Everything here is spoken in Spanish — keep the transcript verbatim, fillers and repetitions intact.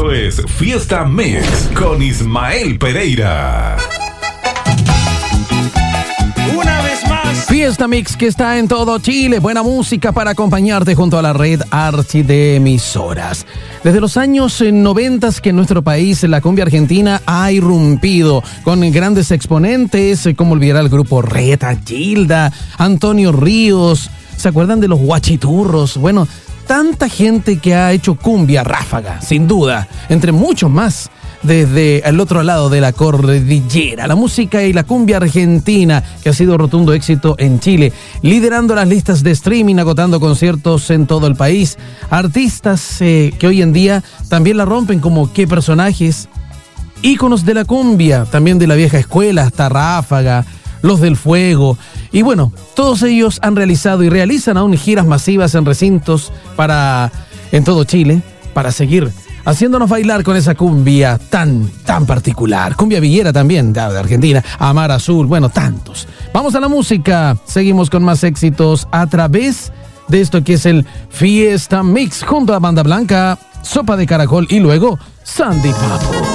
Esto es Fiesta Mix con Ismael Pereira. Una vez más. Fiesta Mix que está en todo Chile. Buena música para acompañarte junto a la red Archi de emisoras. Desde los años noventa que en nuestro país la cumbia argentina ha irrumpido con grandes exponentes, como olvidar el grupo Reta, Gilda, Antonio Ríos. ¿Se acuerdan de los Guachiturros? Bueno, tanta gente que ha hecho cumbia ráfaga, sin duda, entre muchos más. Desde el otro lado de la cordillera, la música y la cumbia argentina, que ha sido rotundo éxito en Chile, liderando las listas de streaming, agotando conciertos en todo el país. Artistas eh, que hoy en día también la rompen, como qué personajes, íconos de la cumbia, también de la vieja escuela, hasta Ráfaga, Los del Fuego. Y bueno, todos ellos han realizado y realizan aún giras masivas en recintos para en todo Chile, para seguir haciéndonos bailar con esa cumbia tan, tan particular. Cumbia villera también, de Argentina, Amar Azul, bueno, tantos. Vamos a la música, seguimos con más éxitos a través de esto que es el Fiesta Mix, junto a Banda Blanca, Sopa de Caracol y luego Sandy Papo.